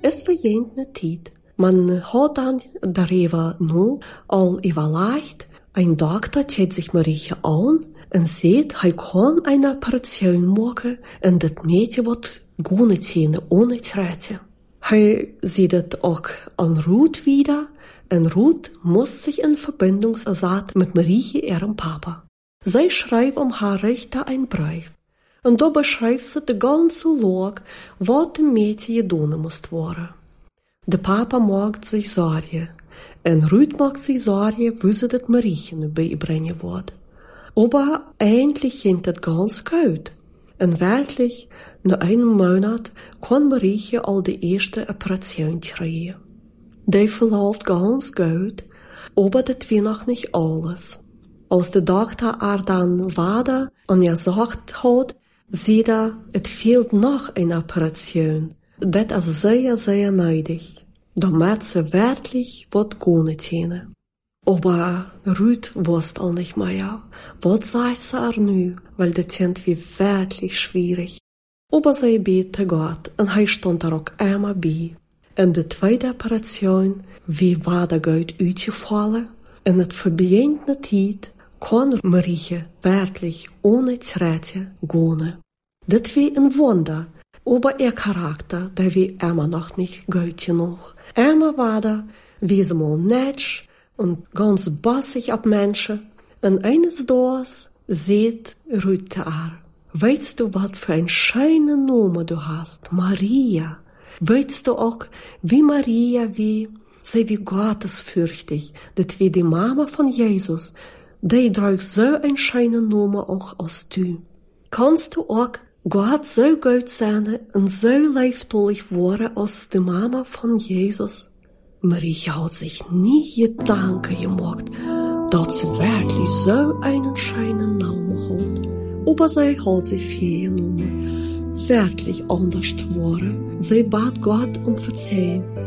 is verjent een tijd. Man had dan daarover nu al überlegt, ein dokter zet zich Marietje aan en zegt, hij kan een operatie maken en dat meisje wordt goede tenen ohne Träte. Hij ziet het ook aan Ruth wieder en Ruth muss sich in Verbindung setzen mit Marietje ihrem Papa. Zij schrijft haar Richter een brief. En daar beschrijft ze de ganze Lage, wat de meisje doen moest worden. De papa maakt zich zorgen. En Ruth maakt zich zorgen, wie ze dat Marietje nu bijbrengen wordt. Aber eigentlich ging het ganz gut. En werkelijk, na een maand kon Marietje al de eerste operatie krijgen. Die verloopt ganz gut, aber dat war noch nicht alles. Als de dokter haar dan waarde en gesagt had, sieht het fehlt noch een operatie. Dat is sehr, sehr neidig. Damit sie wirklich wat gone tjene. Aber Ruth wusste al nicht mehr. Was sagt sie nu? Weil das sind wir wirklich schwierig. Aber sie bete Gott und er stand da auch immer bei. In de tweede operation, wie war der Geld uitgevallen? In het verbiendende tijd kon Marietje wirklich ohne Träte gehen. Das war ein Wunder, aber ihr Charakter, der war immer noch nicht gut genug. Immer war da, wie sie mal nett und ganz bossig ab Menschen. Und eines Tages sieht Ruth haar. Weißt du, was für ein schöne Name du hast? Maria. Weißt du auch, wie Maria wie, sie wie gottesfürchtig, das wie die Mama von Jesus, die trägt so ein schöne Name auch als du. Kannst du auch Gott so gut sein und so liefdollig worden als die Mama von Jesus? Maria hat sich nie Gedanken gemacht, dass sie wirklich so einen schönen Namen hat. Aber sie hat sich viel genommen. Wirklich anders geworden. Sie bat Gott um Verzeihung.